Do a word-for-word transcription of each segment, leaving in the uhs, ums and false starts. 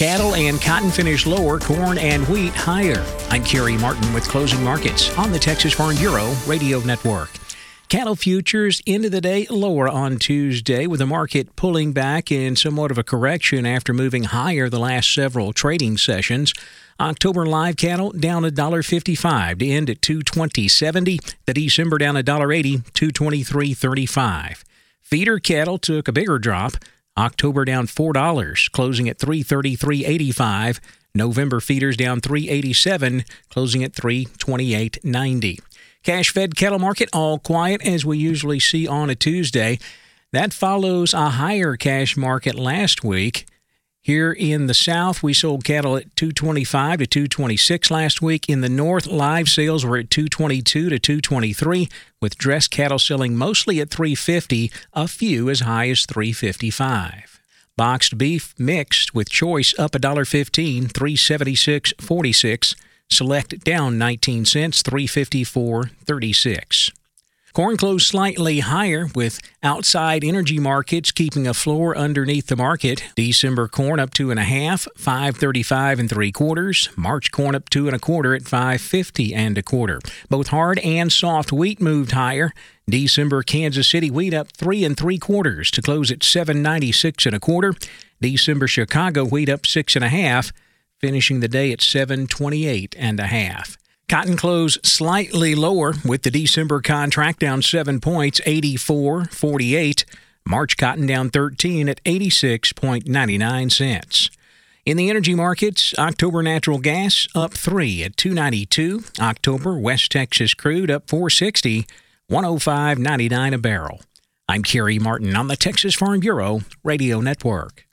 Cattle and cotton finish lower, corn and wheat higher. I'm Kerry Martin with Closing Markets on the Texas Farm Bureau Radio Network. Cattle futures into the day lower on Tuesday, with the market pulling back in somewhat of a correction after moving higher the last several trading sessions. October live cattle down one dollar fifty-five to end at two twenty seventy. The December down one dollar eighty, two twenty-three thirty-five. Feeder cattle took a bigger drop. October down four dollars, closing at three thirty-three eighty-five. November feeders down three eighty-seven, closing at three twenty-eight ninety. Cash-fed cattle market all quiet as we usually see on a Tuesday. That follows a higher cash market last week. Here in the South, we sold cattle at two twenty-five to two twenty-six last week. In the North, live sales were at two twenty-two to two twenty-three, with dressed cattle selling mostly at three fifty, a few as high as three fifty-five. Boxed beef mixed with choice up one dollar fifteen, three seventy-six forty-six. Select down nineteen cents, three fifty-four thirty-six. Corn closed slightly higher, with outside energy markets keeping a floor underneath the market. December corn up two and a half, five thirty-five and three quarters. March corn up two and a quarter at five fifty and a quarter. Both hard and soft wheat moved higher. December Kansas City wheat up three and three quarters to close at seven ninety-six and a quarter. December Chicago wheat up six and a half, finishing the day at seven twenty-eight and a half. Cotton closed slightly lower, with the December contract down seven points, eighty-four forty-eight. March cotton down thirteen at eighty-six ninety-nine cents. In the energy markets, October natural gas up three at two ninety-two. October West Texas crude up four sixty, one oh five ninety-nine a barrel. I'm Kerry Martin on the Texas Farm Bureau Radio Network.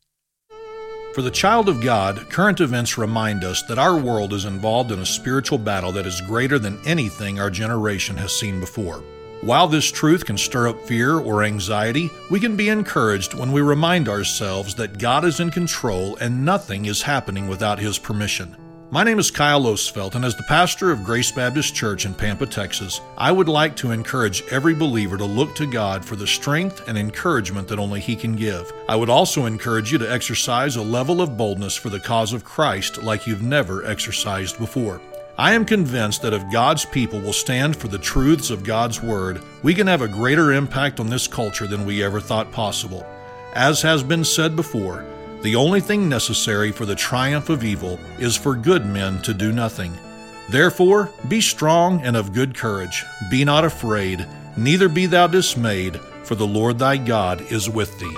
For the child of God, current events remind us that our world is involved in a spiritual battle that is greater than anything our generation has seen before. While this truth can stir up fear or anxiety, we can be encouraged when we remind ourselves that God is in control and nothing is happening without His permission. My name is Kyle Osfeld, and as the pastor of Grace Baptist Church in Pampa, Texas, I would like to encourage every believer to look to God for the strength and encouragement that only He can give. I would also encourage you to exercise a level of boldness for the cause of Christ like you've never exercised before. I am convinced that if God's people will stand for the truths of God's Word, we can have a greater impact on this culture than we ever thought possible. As has been said before, the only thing necessary for the triumph of evil is for good men to do nothing. Therefore, be strong and of good courage. Be not afraid, neither be thou dismayed, for the Lord thy God is with thee.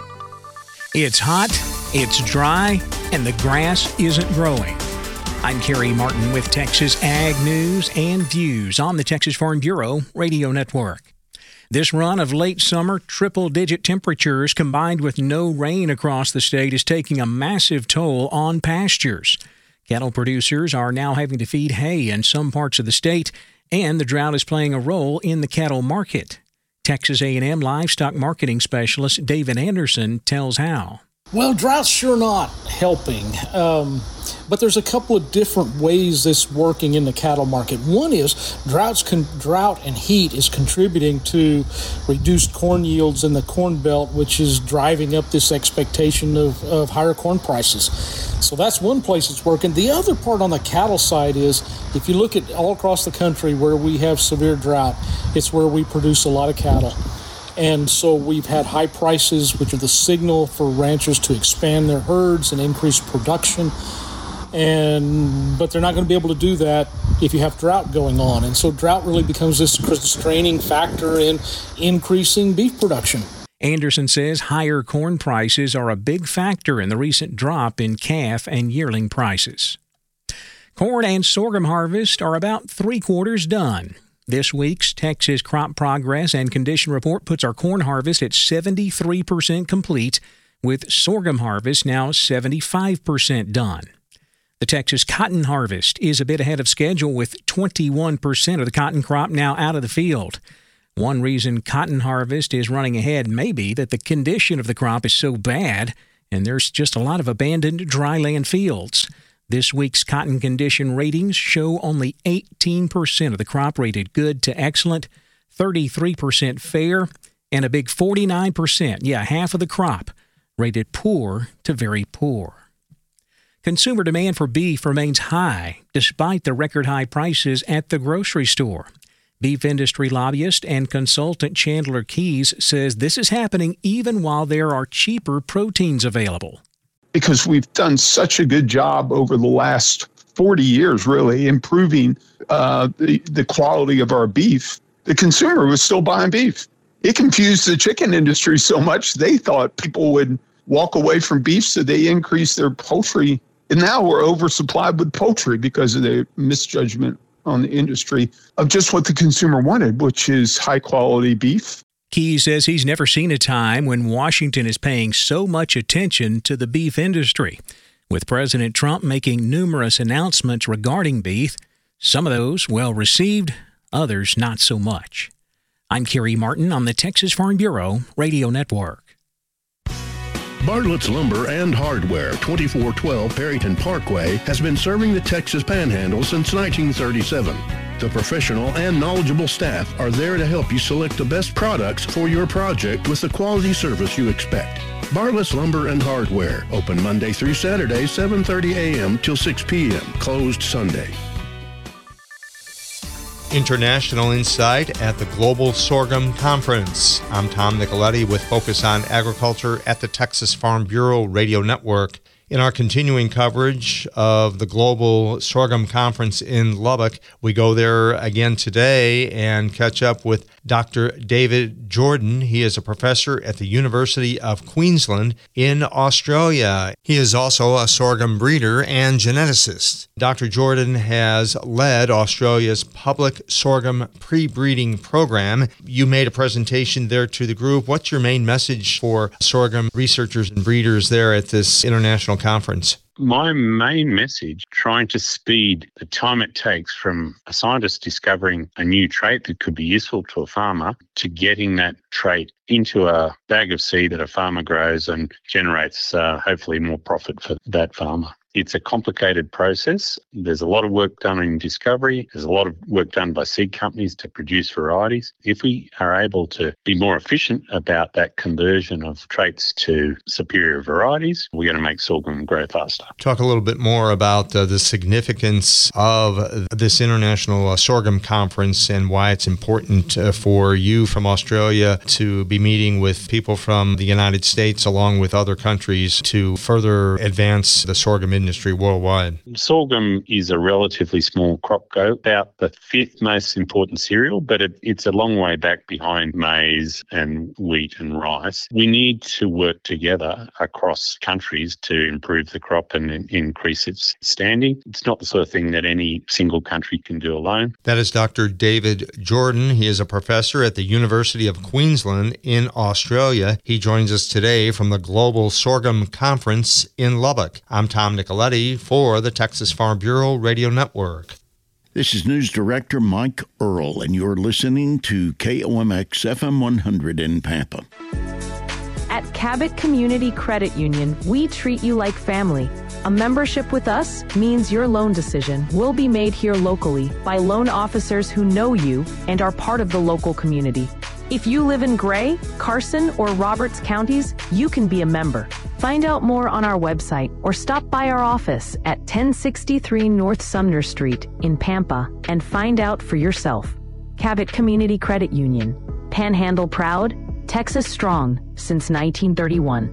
It's hot, it's dry, and the grass isn't growing. I'm Kerry Martin with Texas Ag News and Views on the Texas Farm Bureau Radio Network. This run of late summer triple-digit temperatures combined with no rain across the state is taking a massive toll on pastures. Cattle producers are now having to feed hay in some parts of the state, and the drought is playing a role in the cattle market. Texas A and M livestock marketing specialist David Anderson tells how. Well, drought's sure not helping, um, but there's a couple of different ways this is working in the cattle market. One is droughts con- drought and heat is contributing to reduced corn yields in the Corn Belt, which is driving up this expectation of, of higher corn prices. So that's one place it's working. The other part on the cattle side is, if you look at all across the country where we have severe drought, it's where we produce a lot of cattle. And so we've had high prices, which are the signal for ranchers to expand their herds and increase production. And but they're not going to be able to do that if you have drought going on. And so drought really becomes this constraining factor in increasing beef production. Anderson says higher corn prices are a big factor in the recent drop in calf and yearling prices. Corn and sorghum harvest are about three quarters done. This week's Texas Crop Progress and Condition Report puts our corn harvest at seventy-three percent complete, with sorghum harvest now seventy-five percent done. The Texas cotton harvest is a bit ahead of schedule, with twenty-one percent of the cotton crop now out of the field. One reason cotton harvest is running ahead may be that the condition of the crop is so bad, and there's just a lot of abandoned dryland fields. This week's cotton condition ratings show only eighteen percent of the crop rated good to excellent, thirty-three percent fair, and a big forty-nine percent, yeah, half of the crop, rated poor to very poor. Consumer demand for beef remains high despite the record high prices at the grocery store. Beef industry lobbyist and consultant Chandler Keyes says this is happening even while there are cheaper proteins available. Because we've done such a good job over the last forty years, really, improving uh, the, the quality of our beef, the consumer was still buying beef. It confused the chicken industry so much, they thought people would walk away from beef, so they increased their poultry. And now we're oversupplied with poultry because of the misjudgment on the industry of just what the consumer wanted, which is high-quality beef. Keyes says he's never seen a time when Washington is paying so much attention to the beef industry. With President Trump making numerous announcements regarding beef, some of those well-received, others not so much. I'm Kerry Martin on the Texas Farm Bureau Radio Network. Bartlett's Lumber and Hardware, twenty-four twelve Perryton Parkway, has been serving the Texas Panhandle since nineteen thirty-seven. The professional and knowledgeable staff are there to help you select the best products for your project with the quality service you expect. Bartlett's Lumber and Hardware, open Monday through Saturday, seven thirty a.m. till six p.m., closed Sunday. International Insight at the Global Sorghum Conference. I'm Tom Nicoletti with Focus on Agriculture at the Texas Farm Bureau Radio Network. In our continuing coverage of the Global Sorghum Conference in Lubbock, we go there again today and catch up with Doctor David Jordan. He is a professor at the University of Queensland in Australia. He is also a sorghum breeder and geneticist. Doctor Jordan has led Australia's public sorghum pre-breeding program. You made a presentation there to the group. What's your main message for sorghum researchers and breeders there at this international conference? My main message, trying to speed the time it takes from a scientist discovering a new trait that could be useful to a farmer to getting that trait into a bag of seed that a farmer grows and generates uh, hopefully more profit for that farmer. It's a complicated process. There's a lot of work done in discovery. There's a lot of work done by seed companies to produce varieties. If we are able to be more efficient about that conversion of traits to superior varieties, we're going to make sorghum grow faster. Talk a little bit more about uh, the significance of this International uh, Sorghum Conference and why it's important uh, for you from Australia to be meeting with people from the United States along with other countries to further advance the sorghum industry. industry worldwide. Sorghum is a relatively small crop, go about the fifth most important cereal, but it, it's a long way back behind maize and wheat and rice. We need to work together across countries to improve the crop and in, increase its standing. It's not the sort of thing that any single country can do alone. That is Doctor David Jordan. He is a professor at the University of Queensland in Australia. He joins us today from the Global Sorghum Conference in Lubbock. I'm Tom Nicoletti for the Texas Farm Bureau Radio Network. This is News Director Mike Earl, and you're listening to K O M X F M one hundred in Pampa. At Cabot Community Credit Union, we treat you like family. A membership with us means your loan decision will be made here locally by loan officers who know you and are part of the local community. If you live in Gray, Carson, or Roberts counties, you can be a member. Find out more on our website or stop by our office at ten sixty-three North Sumner Street in Pampa and find out for yourself. Cabot Community Credit Union. Panhandle proud, Texas strong since nineteen thirty-one.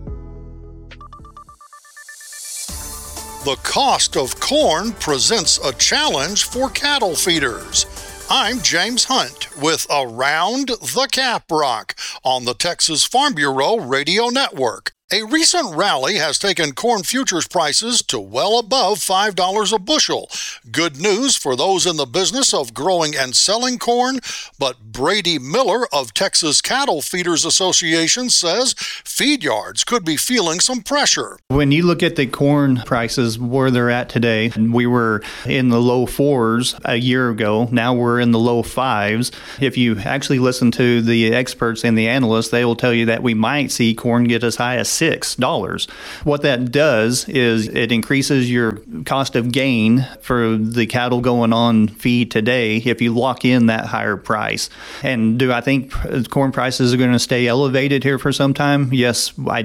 The cost of corn presents a challenge for cattle feeders. I'm James Hunt with Around the Caprock on the Texas Farm Bureau Radio Network. A recent rally has taken corn futures prices to well above five dollars a bushel. Good news for those in the business of growing and selling corn, but Brady Miller of Texas Cattle Feeders Association says feed yards could be feeling some pressure. When you look at the corn prices where they're at today, we were in the low fours a year ago. Now we're in the low fives. If you actually listen to the experts and the analysts, they will tell you that we might see corn get as high as six dollars. What that does is it increases your cost of gain for the cattle going on feed today if you lock in that higher price. And do I think corn prices are going to stay elevated here for some time? Yes, I do.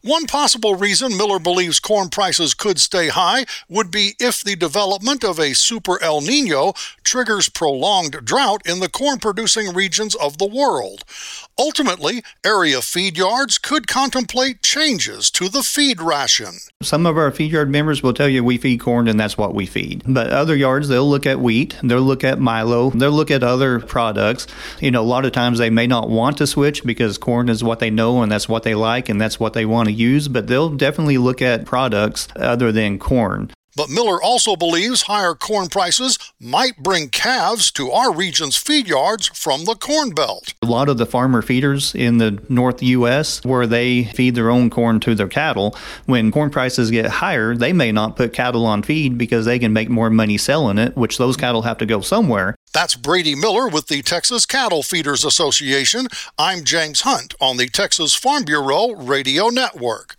One possible reason Miller believes corn prices could stay high would be if the development of a super El Nino triggers prolonged drought in the corn-producing regions of the world. Ultimately, area feed yards could contemplate changes to the feed ration. Some of our feed yard members will tell you we feed corn and that's what we feed. But other yards, they'll look at wheat, they'll look at milo, they'll look at other products. You know, a lot of times they may not want to switch because corn is what they know and that's what they like and that's what they want to use, but they'll definitely look at products other than corn. But Miller also believes higher corn prices might bring calves to our region's feed yards from the Corn Belt. A lot of the farmer feeders in the North U S, where they feed their own corn to their cattle, when corn prices get higher, they may not put cattle on feed because they can make more money selling it, which those cattle have to go somewhere. That's Brady Miller with the Texas Cattle Feeders Association. I'm James Hunt on the Texas Farm Bureau Radio Network.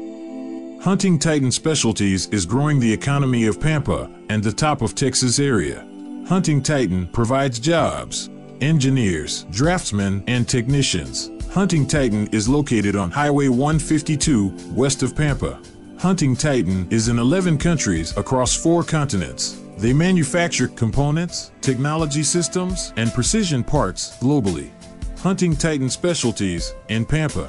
Hunting Titan Specialties is growing the economy of Pampa and the top of Texas area. Hunting Titan provides jobs, engineers, draftsmen, and technicians. Hunting Titan is located on Highway one fifty-two west of Pampa. Hunting Titan is in eleven countries across four continents. They manufacture components, technology systems, and precision parts globally. Hunting Titan Specialties in Pampa.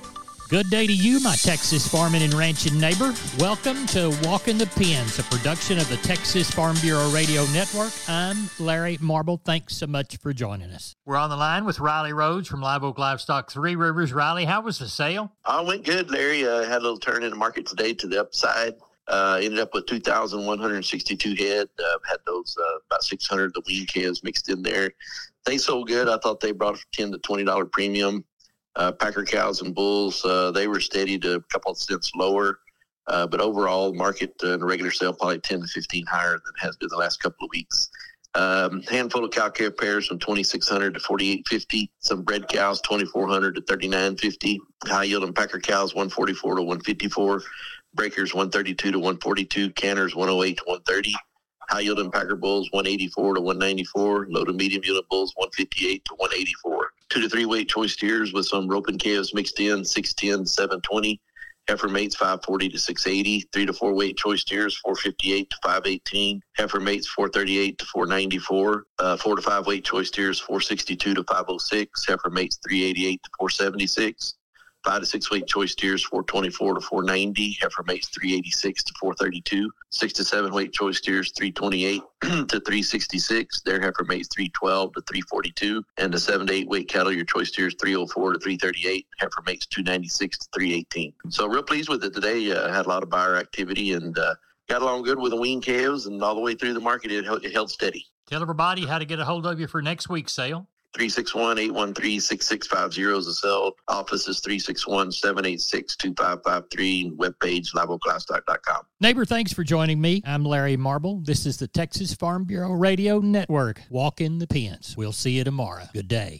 Good day to you, my Texas farming and ranching neighbor. Welcome to Walking the Pens, a production of the Texas Farm Bureau Radio Network. I'm Larry Marble. Thanks so much for joining us. We're on the line with Riley Rhodes from Live Oak Livestock Three Rivers. Riley, how was the sale? Oh, it went good, Larry. I uh, had a little turn in the market today to the upside. Uh, ended up with two thousand one hundred sixty-two head. Uh, had those uh, about six hundred of the wean calves mixed in there. They sold good. I thought they brought a ten to twenty dollars premium. Uh, Packer cows and bulls, uh, they were steady to a couple of cents lower. Uh, but overall, market uh, in the regular sale probably ten to fifteen higher than it has been the last couple of weeks. Um, handful of cow calf pairs from twenty-six hundred to forty-eight fifty. Some bred cows, twenty-four hundred to thirty-nine fifty. High yielding Packer cows, one forty-four to one fifty-four. Breakers, one thirty-two to one forty-two. Canners, one oh eight to one thirty. High yielding Packer bulls, one eighty-four to one ninety-four. Low to medium yielding bulls, one fifty-eight to one eighty-four. Two to three weight choice steers with some roping calves mixed in, six ten, seven twenty. Heifer mates, five forty to six eighty. Three to four weight choice steers, four fifty-eight to five eighteen. Heifer mates, four thirty-eight to four ninety-four. Uh, four to five weight choice steers, four sixty-two to five oh six. Heifer mates, three eighty-eight to four seventy-six. Five to six weight choice steers, four twenty-four to four ninety. Heifer mates, three eighty-six to four thirty-two. Six to seven weight choice steers, three twenty-eight to three sixty-six. Their heifer mates, three twelve to three forty-two. And the seven to eight weight cattle, your choice steers, three oh four to three thirty-eight. Heifer mates, two ninety-six to three eighteen. So real pleased with it today. Uh, had a lot of buyer activity and uh, got along good with the wean calves, and all the way through the market, it, it held steady. Tell everybody how to get a hold of you for next week's sale. three six one, eight one three, six six five zero is the cell. Office is three six one, seven eight six, two five five three. Webpage, live oak livestock dot com. Neighbor, thanks for joining me. I'm Larry Marble. This is the Texas Farm Bureau Radio Network. Walk in the pens. We'll see you tomorrow. Good day.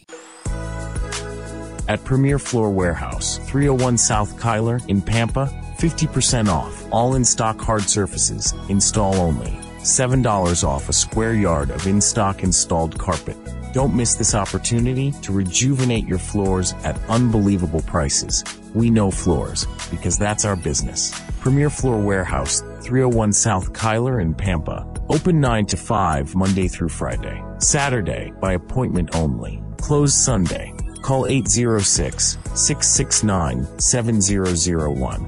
At Premier Floor Warehouse, three oh one South Kyler in Pampa, fifty percent off. All in-stock hard surfaces. Install only. seven dollars off a square yard of in-stock installed carpet. Don't miss this opportunity to rejuvenate your floors at unbelievable prices. We know floors, because that's our business. Premier Floor Warehouse, three oh one South Kyler in Pampa. Open nine to five, Monday through Friday. Saturday, by appointment only. Closed Sunday. Call eight oh six, six six nine, seven zero zero one.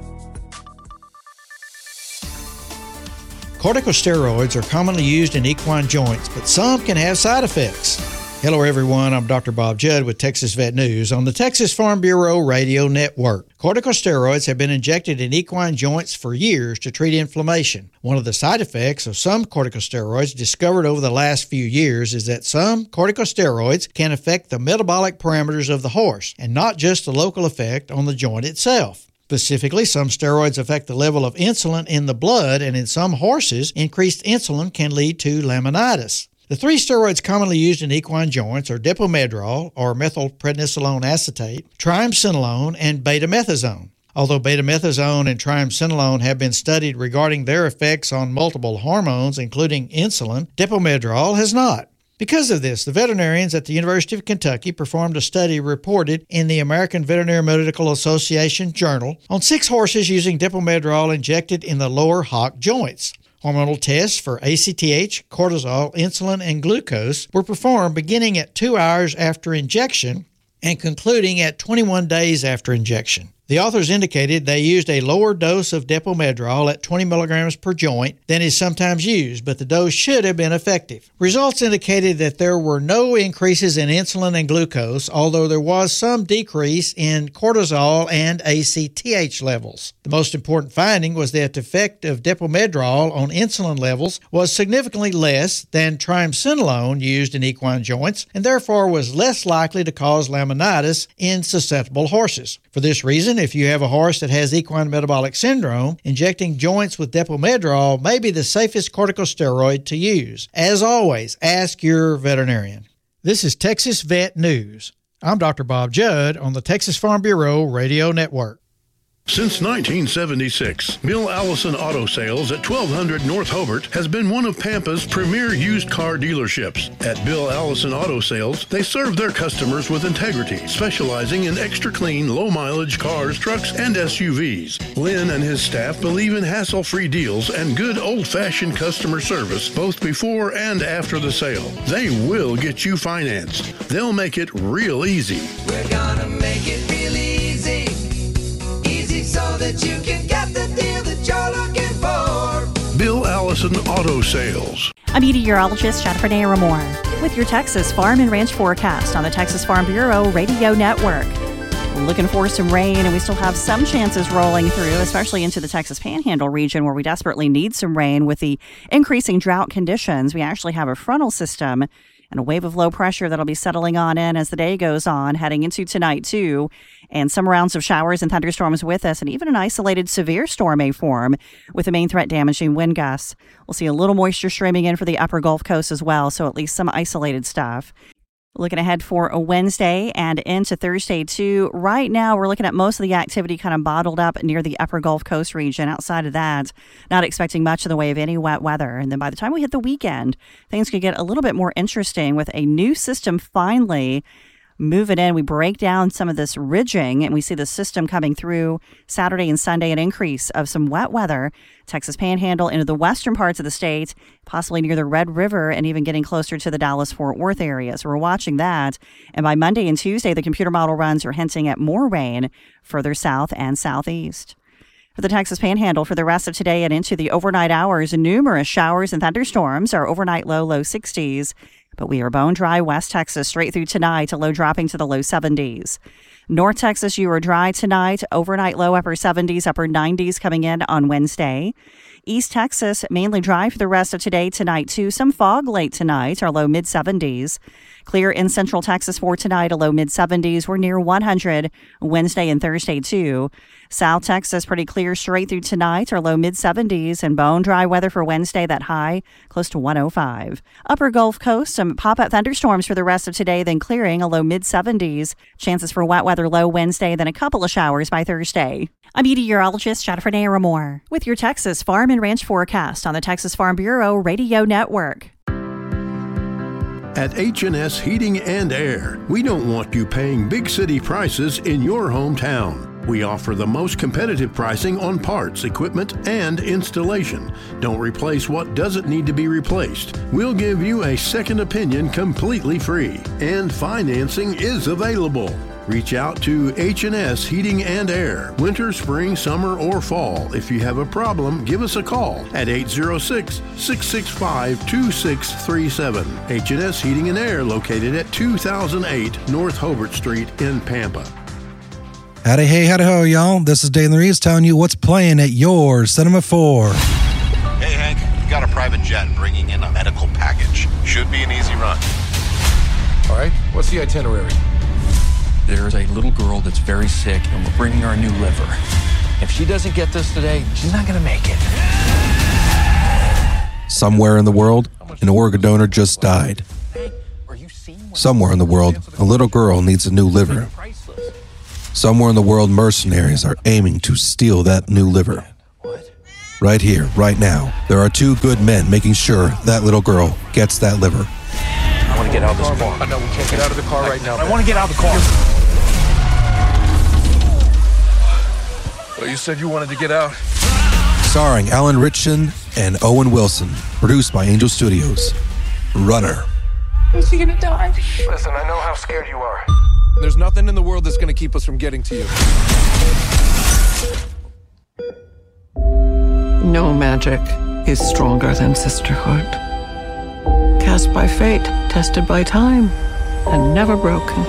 Corticosteroids are commonly used in equine joints, but some can have side effects. Hello, everyone. I'm Doctor Bob Judd with Texas Vet News on the Texas Farm Bureau Radio Network. Corticosteroids have been injected in equine joints for years to treat inflammation. One of the side effects of some corticosteroids discovered over the last few years is that some corticosteroids can affect the metabolic parameters of the horse and not just the local effect on the joint itself. Specifically, some steroids affect the level of insulin in the blood, and in some horses, increased insulin can lead to laminitis. The three steroids commonly used in equine joints are dipomedrol, or methylprednisolone acetate, triamcinolone, and betamethasone. Although betamethasone and triamcinolone have been studied regarding their effects on multiple hormones, including insulin, dipomedrol has not. Because of this, the veterinarians at the University of Kentucky performed a study reported in the American Veterinary Medical Association Journal on six horses using Depomedrol injected in the lower hock joints. Hormonal tests for A C T H, cortisol, insulin, and glucose were performed beginning at two hours after injection and concluding at twenty-one days after injection. The authors indicated they used a lower dose of Depomedrol at twenty milligrams per joint than is sometimes used, but the dose should have been effective. Results indicated that there were no increases in insulin and glucose, although there was some decrease in cortisol and A C T H levels. The most important finding was that the effect of Depomedrol on insulin levels was significantly less than triamcinolone used in equine joints, and therefore was less likely to cause laminitis in susceptible horses. For this reason, if you have a horse that has equine metabolic syndrome, injecting joints with Depomedrol may be the safest corticosteroid to use. As always, ask your veterinarian. This is Texas Vet News. I'm Doctor Bob Judd on the Texas Farm Bureau Radio Network. Since nineteen seventy-six, Bill Allison Auto Sales at twelve hundred North Hobart has been one of Pampa's premier used car dealerships. At Bill Allison Auto Sales, they serve their customers with integrity, specializing in extra clean, low-mileage cars, trucks, and S U Vs. Lynn and his staff believe in hassle-free deals and good old-fashioned customer service, both before and after the sale. They will get you financed. They'll make it real easy. We're gonna make it real easy. So that you can get the deal that you're looking for. Bill Allison Auto Sales. I'm meteorologist Jennifer Naramore with your Texas Farm and Ranch forecast on the Texas Farm Bureau Radio Network. Looking for some rain, and we still have some chances rolling through, especially into the Texas Panhandle region where we desperately need some rain with the increasing drought conditions. We actually have a frontal system and a wave of low pressure that'll be settling on in as the day goes on, heading into tonight, too. And some rounds of showers and thunderstorms with us, and even an isolated severe storm may form with the main threat damaging wind gusts. We'll see a little moisture streaming in for the upper Gulf Coast as well, so at least some isolated stuff. Looking ahead for a Wednesday and into Thursday, too. Right now, we're looking at most of the activity kind of bottled up near the upper Gulf Coast region. Outside of that, not expecting much in the way of any wet weather. And then by the time we hit the weekend, things could get a little bit more interesting with a new system finally moving in. We break down some of this ridging, and we see the system coming through Saturday and Sunday, an increase of some wet weather. Texas Panhandle into the western parts of the state, possibly near the Red River, and even getting closer to the Dallas-Fort Worth area. So we're watching that. And by Monday and Tuesday, the computer model runs are hinting at more rain further south and southeast. For the Texas Panhandle for the rest of today and into the overnight hours, numerous showers and thunderstorms. Our overnight low, low sixties. But we are bone dry West Texas straight through tonight, a low dropping to the low seventies. North Texas, you are dry tonight. Overnight low upper seventies, upper nineties coming in on Wednesday. East Texas, mainly dry for the rest of today, tonight too. Some fog late tonight, our low mid seventies. Clear in Central Texas for tonight, a low mid seventies. We're near one hundred Wednesday and Thursday too. South Texas, pretty clear straight through tonight, our low mid seventies. And bone dry weather for Wednesday, that high close to one oh five. Upper Gulf Coast, some pop-up thunderstorms for the rest of today, then clearing, a low mid seventies. Chances for wet weather low Wednesday, then a couple of showers by Thursday. I'm meteorologist Jennifer Naramore with your Texas Farm and Ranch forecast on the Texas Farm Bureau Radio Network. At H and S Heating and Air, we don't want you paying big city prices in your hometown. We offer the most competitive pricing on parts, equipment, and installation. Don't replace what doesn't need to be replaced. We'll give you a second opinion completely free, and financing is available. Reach out to H and S Heating and Air, winter, spring, summer, or fall. If you have a problem, give us a call at eight oh six, six six five, two six three seven. H and S Heating and Air, located at two thousand eight North Hobart Street in Pampa. Howdy, hey, howdy, ho, y'all. This is Dane Reeves telling you what's playing at your Cinema four. Hey, Hank, we've got a private jet bringing in a medical package. Should be an easy run. All right, what's the itinerary? There's a little girl that's very sick, and we're bringing her a new liver. If she doesn't get this today, she's not going to make it. Somewhere in the world, an organ donor just died. Somewhere in the world, a little girl needs a new liver. Somewhere in the world, mercenaries are aiming to steal that new liver. Right here, right now, there are two good men making sure that little girl gets that liver. want to get out of this car. I know we can't get out of the car right now. I want to get out of the car. Well, you said you wanted to get out. Starring Alan Ritchson and Owen Wilson. Produced by Angel Studios. Runner. Is he gonna die? Listen, I know how scared you are. There's nothing in the world that's gonna keep us from getting to you. No magic is stronger than sisterhood. Cast by fate, tested by time, and never broken.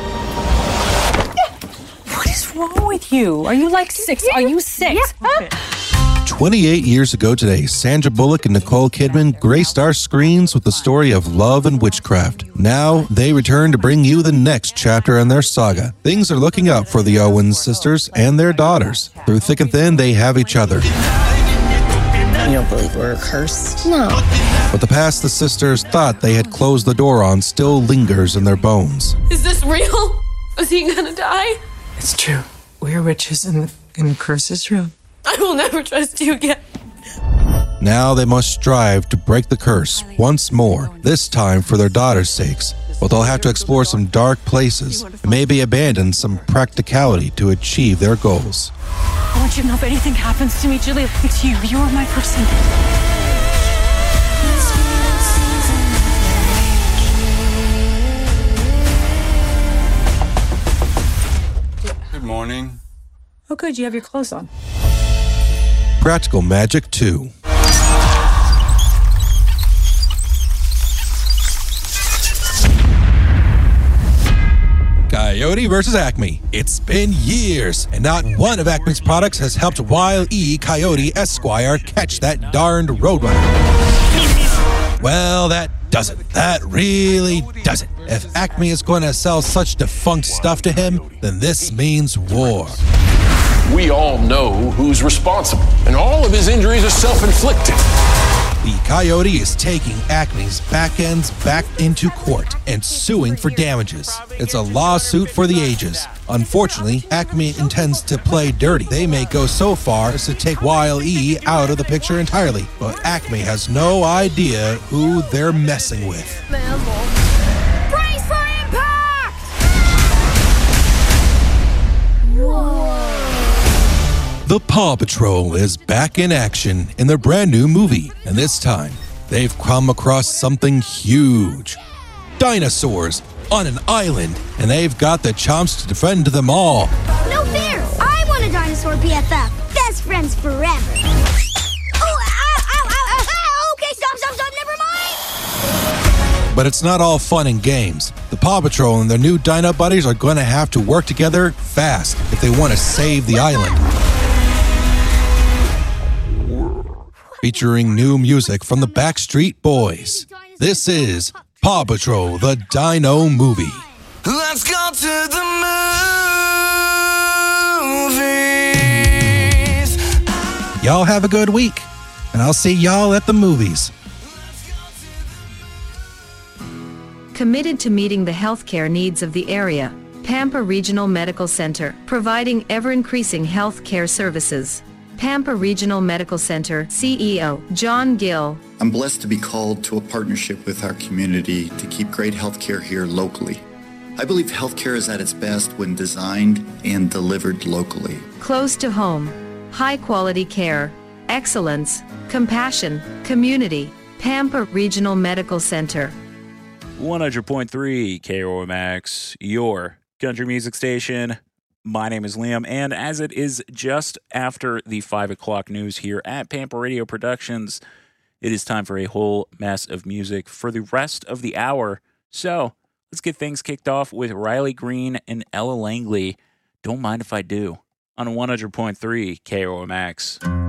What is wrong with you? Are you like six? Are you six? Huh? twenty-eight years ago today, Sandra Bullock and Nicole Kidman graced our screens with the story of love and witchcraft. Now, they return to bring you the next chapter in their saga. Things are looking up for the Owens sisters and their daughters. Through thick and thin, they have each other. You don't believe we're cursed? No. But the past the sisters thought they had closed the door on still lingers in their bones. Is this real? Is he gonna die? It's true. We're witches and the, and the curse is real. I will never trust you again. Now they must strive to break the curse once more, this time for their daughters' sakes. But they'll have to explore some dark places and maybe abandon some practicality to achieve their goals. I want you to know if anything happens to me, Julia, it's you. You are my person. Good morning. Oh, good. You have your clothes on. Practical Magic two. Coyote versus Acme. It's been years, and not one of Acme's products has helped Wile E. Coyote Esquire catch that darned roadrunner. Well, that doesn't. That really doesn't. If Acme is going to sell such defunct stuff to him, then this means war. We all know who's responsible, and all of his injuries are self-inflicted. The Coyote is taking Acme's back ends back into court and suing for damages. It's a lawsuit for the ages. Unfortunately, Acme intends to play dirty. They may go so far as to take Wile E out of the picture entirely, but Acme has no idea who they're messing with. Brace for impact! Whoa. The Paw Patrol is back in action in their brand new movie, and this time, they've come across something huge. Dinosaurs on an island, and they've got the chomps to defend them all. No fair! I want a dinosaur B F F. Best friends forever. Oh, ow, ow, ow, ow. Okay, stop, stop, stop, never mind. But it's not all fun and games. The Paw Patrol and their new Dino buddies are going to have to work together fast if they want to save the island. Featuring new music from the Backstreet Boys. This is Paw Patrol, the Dino Movie. Let's go to the movies. Y'all have a good week, and I'll see y'all at the movies. Committed to meeting the healthcare needs of the area, Pampa Regional Medical Center, providing ever-increasing healthcare services. Pampa Regional Medical Center C E O John Gill. I'm blessed to be called to a partnership with our community to keep great healthcare here locally. I believe healthcare is at its best when designed and delivered locally. Close to home, high-quality care, excellence, compassion, community. Pampa Regional Medical Center. one hundred point three K O M X, your country music station. My name is Liam, and as it is just after the five o'clock news here at Pampa Radio Productions, it is time for a whole mess of music for the rest of the hour. So, let's get things kicked off with Riley Green and Ella Langley. Don't mind if I do, on one hundred point three K O M X.